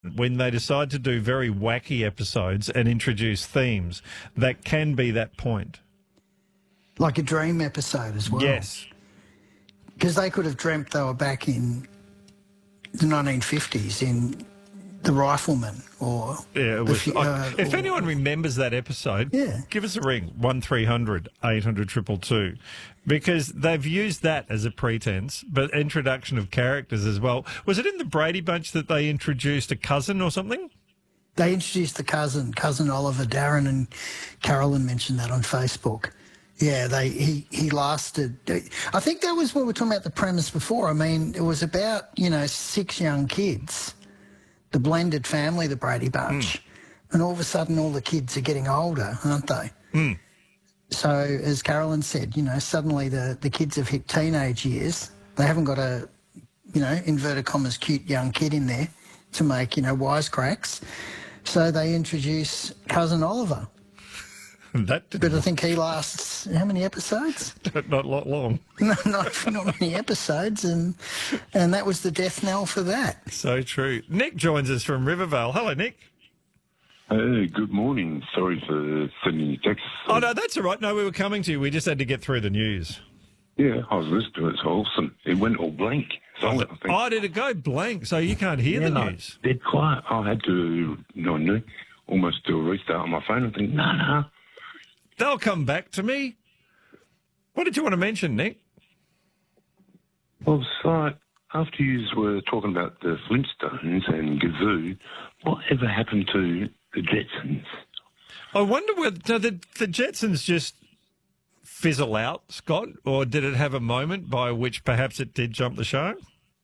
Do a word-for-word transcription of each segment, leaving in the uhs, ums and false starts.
when they decide to do very wacky episodes and introduce themes that can be that point. Like a dream episode as well. Yes. Because they could have dreamt they were back in the nineteen fifties in The Rifleman or... Yeah, it was, the, uh, if or, anyone remembers that episode, yeah. give us a ring, one three hundred eight hundred two two two, because they've used that as a pretense, but introduction of characters as well. Was it in the Brady Bunch that they introduced a cousin or something? They introduced the cousin, cousin Oliver. Darren and Carolyn mentioned that on Facebook. Yeah, they he, he lasted... I think that was what we were talking about the premise before. I mean, it was about, you know, six young kids, the blended family, the Brady Bunch, mm. and all of a sudden all the kids are getting older, aren't they? Mm. So, as Carolyn said, you know, suddenly the, the kids have hit teenage years. They haven't got a, you know, inverted commas, cute young kid in there to make, you know, wisecracks. So they introduce Cousin Oliver. That but I think he lasts, how many episodes? Not a lot long. No, not, not many episodes, and and that was the death knell for that. So true. Nick joins us from Rivervale. Hello, Nick. Hey, good morning. Sorry for sending you texts. Oh, no, that's all right. No, we were coming to you. We just had to get through the news. Yeah, I was listening to it. It's awesome. It went all blank. Oh, oh, did it go blank? So you can't hear yeah, the no, news? Dead quiet. I had to, no, no, almost do a restart on my phone and think, no, no. They'll come back to me. What did you want to mention, Nick? Well, it's like, after you were talking about the Flintstones and Gazoo, whatever happened to the Jetsons? I wonder whether no, the, the Jetsons just fizzle out, Scott, or did it have a moment by which perhaps it did jump the show?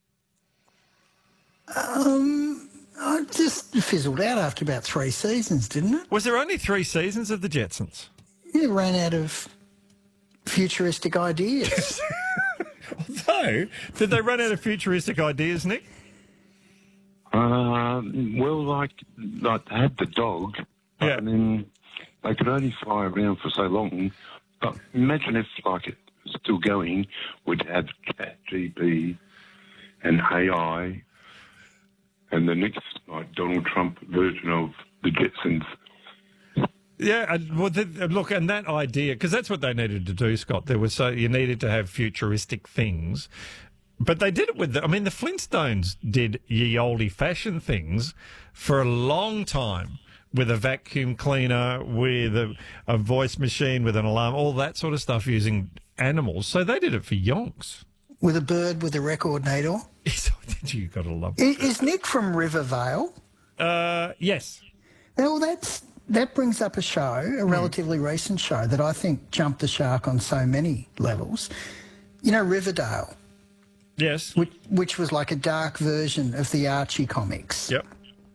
Um, I just fizzled out after about three seasons, didn't it? Was there only three seasons of the Jetsons? It ran out of futuristic ideas. Although, did they run out of futuristic ideas, Nick? Uh, well, like, like they had the dog, yeah. and then they could only fly around for so long. But imagine if, like, it was still going, we'd have ChatGPT and A I and the next, like, Donald Trump version of the Jetsons. Yeah, and, well, the, look, and that idea, because that's what they needed to do, Scott. There was so you needed to have futuristic things, but they did it with. The, I mean, the Flintstones did ye olde fashioned things for a long time with a vacuum cleaner, with a, a voice machine, with an alarm, all that sort of stuff using animals. So they did it for yonks. With a bird with a record needle. You got to love it. Is Nick from Rivervale? Uh, yes. Well, that's. That brings up a show, a relatively mm. recent show, that I think jumped the shark on so many levels. You know, Riverdale? Yes. Which, which was like a dark version of the Archie comics. Yep.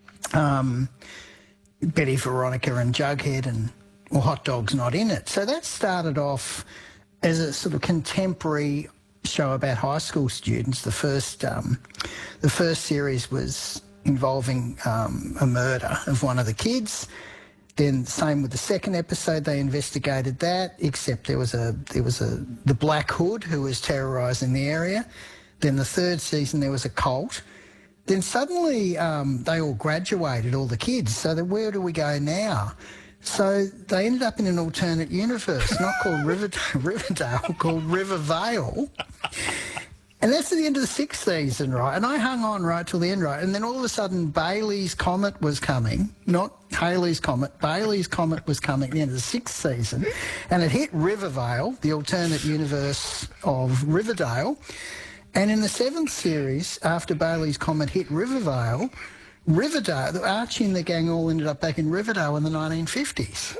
Um, Betty, Veronica and Jughead and well, Hot Dog's not in it. So that started off as a sort of contemporary show about high school students. The first, um, the first series was involving um, a murder of one of the kids. Then same with the second episode, they investigated that, except there was a there was a the Black Hood who was terrorising the area. Then the third season there was a cult. Then suddenly um, they all graduated, all the kids. So then where do we go now? So they ended up in an alternate universe, not called Riverdale, Riverdale called Rivervale. And that's at the end of the sixth season, right? And I hung on right till the end, right? And then all of a sudden, Bailey's Comet was coming, not Halley's Comet. Bailey's Comet was coming at the end of the sixth season, and it hit Rivervale, the alternate universe of Riverdale. And in the seventh series, after Bailey's Comet hit Rivervale, Riverdale, Archie and the gang all ended up back in Riverdale in the nineteen fifties.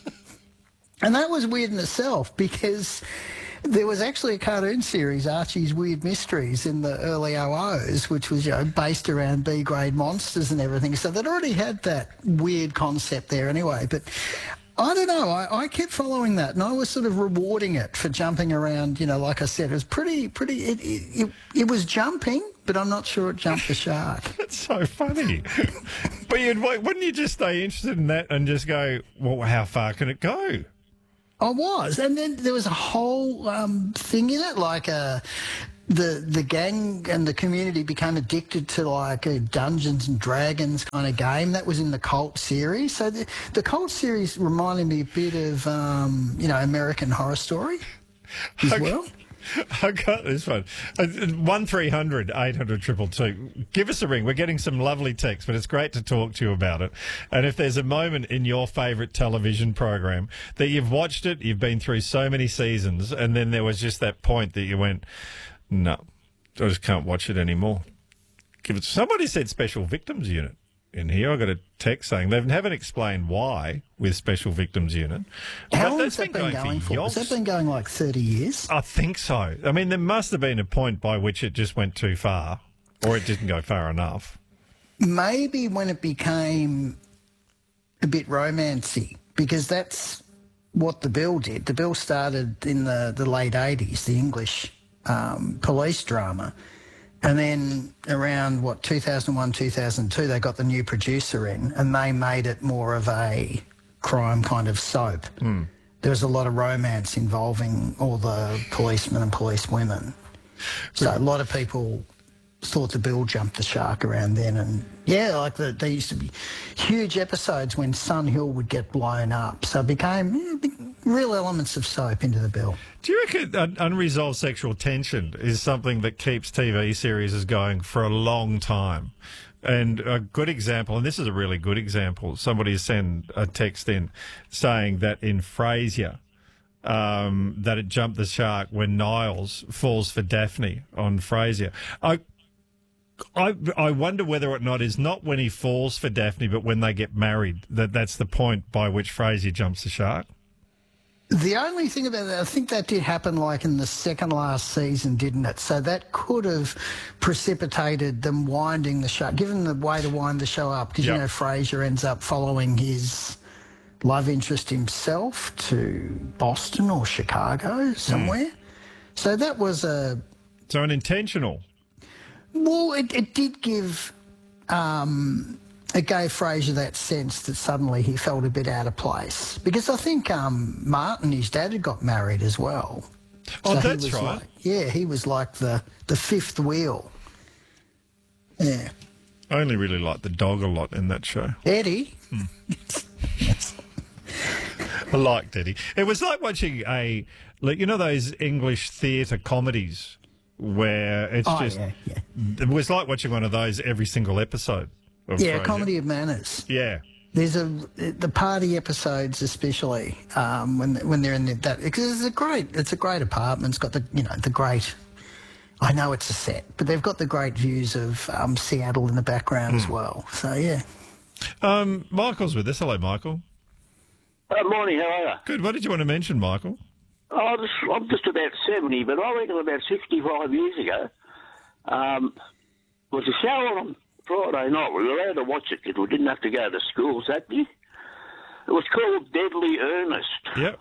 And that was weird in itself because there was actually a cartoon series, Archie's Weird Mysteries, in the early O Os, which was, you know, based around B-grade monsters and everything. So they'd already had that weird concept there anyway. But I don't know. I, I kept following that, and I was sort of rewarding it for jumping around. You know, like I said, it was pretty, pretty. It it, it, it was jumping, but I'm not sure it jumped the shark. That's so funny. But you'd, wouldn't you just stay interested in that and just go, well, how far can it go? I was. And then there was a whole um, thing in it, like a the the gang and the community became addicted to like a Dungeons and Dragons kind of game that was in the Cult series. So the, the Cult series reminded me a bit of um, you know American Horror Story as Okay. well. I got this one. Uh, One three hundred eight hundred triple two. Give us a ring. We're getting some lovely texts, but it's great to talk to you about it. And if there's a moment in your favourite television program that you've watched it, you've been through so many seasons, and then there was just that point that you went, no, I just can't watch it anymore. Give it. Somebody said Special Victims Unit in here. I got a text saying they haven't explained why with Special Victims Unit. How But long that's has that been going for? Has yonks. that been going like thirty years? I think so. I mean, there must have been a point by which it just went too far, or it didn't go far enough. Maybe when it became a bit romancy, because that's what the Bill did. The Bill started in the, the late eighties, the English um, police drama. And then around, what, two thousand one, two thousand two, they got the new producer in and they made it more of a crime kind of soap. Mm. There was a lot of romance involving all the policemen and policewomen. So a lot of people thought the Bill jumped the shark around then. And, yeah, like the, there used to be huge episodes when Sun Hill would get blown up. So it became yeah, real elements of soap into the Bill. Do you reckon un- unresolved sexual tension is something that keeps T V series going for a long time? And a good example, and this is a really good example, somebody sent a text in saying that in Frasier, um, that it jumped the shark when Niles falls for Daphne on Frasier. I, I, I wonder whether or not it's not when he falls for Daphne, but when they get married, that that's the point by which Frasier jumps the shark. The only thing about that, I think that did happen like in the second last season, didn't it? So that could have precipitated them winding the show, given the way to wind the show up, because, Yep. you know, Frasier ends up following his love interest himself to Boston or Chicago, somewhere. Mm. So that was a... So an intentional. Well, it, it did give... Um, it gave Frasier that sense that suddenly he felt a bit out of place. Because I think um, Martin, his dad, had got married as well. Oh, So he that's was right. Like, yeah, he was like the, the fifth wheel. Yeah. I only really liked the dog a lot in that show. Eddie. I liked Eddie. It was like watching a, like, you know, those English theatre comedies where it's Oh, just, yeah, yeah. it was like watching one of those every single episode. Of Yeah, Frasier. Comedy of Manners. Yeah. There's a the party episodes, especially um, when when they're in the, that, because it's a great it's a great apartment. It's got the you know the great. I know it's a set, but they've got the great views of um, Seattle in the background as well. So yeah. Um, Michael's with us. Hello, Michael. Uh, morning, how are you? Good. What did you want to mention, Michael? Oh, just, I'm just about seventy, but I reckon about sixty-five years ago, um, was a show on Friday night. We were allowed to watch it because we didn't have to go to school Saturday. It was called Deadly Earnest. Yep.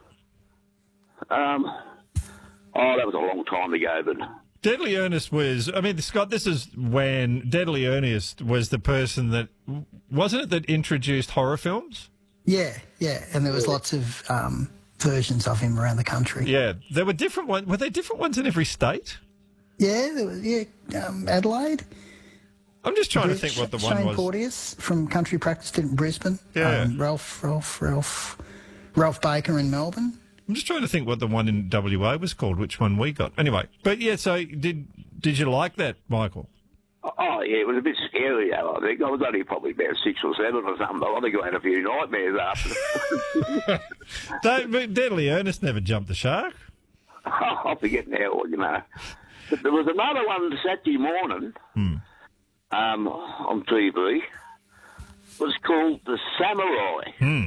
Um, oh, that was a long time ago, but... Deadly Ernest was, I mean, Scott, this is when Deadly Ernest was the person that, wasn't it that introduced horror films? Yeah, yeah, and there was lots of um, versions of him around the country. Yeah. There were different ones. Were there different ones in every state? Yeah, there was, yeah, um, Adelaide. I'm just trying to Bris- think what the one Shane was. Porteous from Country Practice did in Brisbane. Yeah. Um, Ralph, Ralph, Ralph, Ralph Baker in Melbourne. I'm just trying to think what the one in W A was called, which one we got. Anyway, but yeah, so did did you like that, Michael? Oh, yeah, it was a bit scary, though, I think. I was only probably about six or seven or something. I think I had a few nightmares after. That, but Deadly Ernest never jumped the shark. I forget now, you know. But there was another one Saturday morning Hmm. um, on T V. It was called The Samurai. Hmm.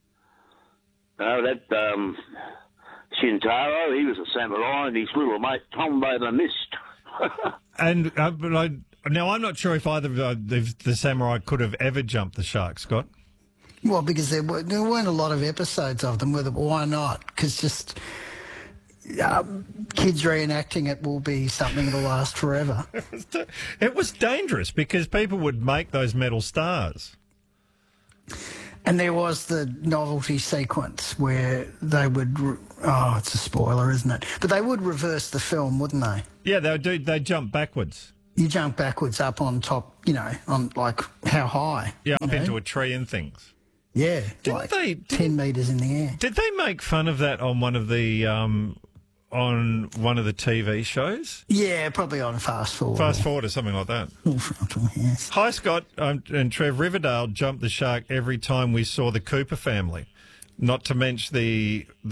Uh, that um, Shintaro, he was a samurai, and his little mate Tombo the Mist. And uh, but I, now I'm not sure if either of uh, the, the samurai could have ever jumped the shark, Scott. Well, because there, were, there weren't a lot of episodes of them. Whether why not? Because just um, kids reenacting it will be something that'll last forever. It was dangerous because people would make those metal stars. And there was the novelty sequence where they would, re- oh, it's a spoiler, isn't it? But they would reverse the film, wouldn't they? Yeah, they do. They jump backwards. You jump backwards up on top, you know, on like how high? Yeah, you up know? into a tree and things. Yeah, Didn't like they- ten metres in the air. Did they make fun of that on one of the um, on one of the T V shows? Yeah, probably on Fast Forward. Fast Forward or something like that. Full Frontal, yes. Hi, Scott um, and Trev. Riverdale jumped the shark every time we saw the Cooper family. Not to mention the